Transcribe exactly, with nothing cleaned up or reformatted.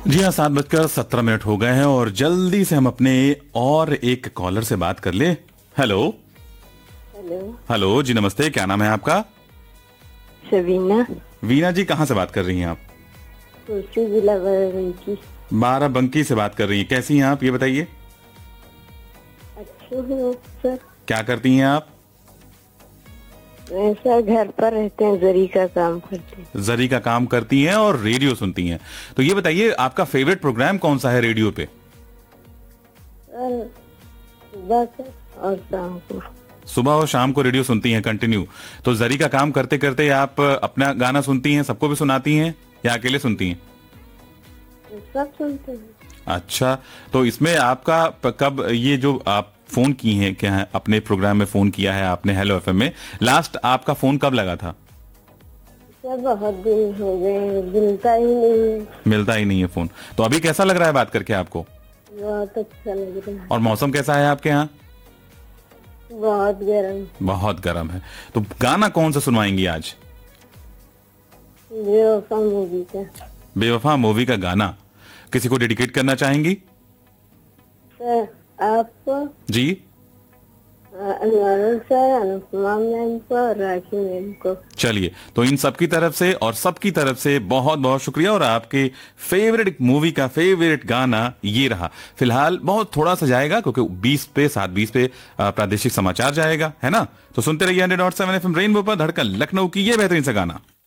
जी हाँ, सात बजकर सत्रह मिनट हो गए हैं और जल्दी से हम अपने और एक कॉलर से बात कर ले। Hello hello. हेलो जी, नमस्ते। क्या नाम है आपका? शबीना। वीना जी, कहाँ से बात कर रही हैं आप? तुलसी जिला बाराबंकी। बाराबंकी से बात कर रही हैं। कैसी हैं आप, ये बताइए? अच्छी हूँ सर। क्या करती हैं आप? ऐसा घर पर रहते हैं, जरी का काम करते हैं। जरी का काम करती हैं और रेडियो सुनती हैं। तो ये बताइए, आपका फेवरेट प्रोग्राम कौन सा है रेडियो पे? सर सुबह से और शाम को। सुबह और शाम को रेडियो सुनती हैं कंटिन्यू। तो जरी का काम करते करते आप अपना गाना सुनती हैं, सबको भी सुनाती हैं या अकेले सुनती हैं? सब सुनते हैं। अच्छा, तो इसमें आपका प- कब ये जो आप फोन की हैं, क्या है अपने प्रोग्राम में फोन किया है आपने हेलो एफएम में, लास्ट आपका फोन कब लगा था? सर बहुत दिन हो गए, मिलता ही नहीं है। मिलता ही नहीं है फोन। तो अभी कैसा लग रहा है बात करके आपको? बहुत अच्छा लग रहा है। और मौसम कैसा है आपके यहाँ? बहुत गर्म। बहुत गर्म है। तो गाना कौन सा सुनवाएंगी आज? बेवफा मूवी का। बेवफा मूवी का गाना किसी को डेडिकेट करना चाहेंगी? सर आपको, जी। अनवर सर, अनुपमा मैम को और राखी मैम को। चलिए, तो इन सबकी तरफ से और सबकी तरफ से बहुत बहुत शुक्रिया। और आपके फेवरेट मूवी का फेवरेट गाना ये रहा। फिलहाल बहुत थोड़ा सा जाएगा क्योंकि बीस पे सात बीस पे आ, प्रादेशिक समाचार जाएगा, है ना? तो सुनते रहिए hundred dot seven F M rainbow पर, धड़कन लखनऊ की ये बेहतरीन सा गाना।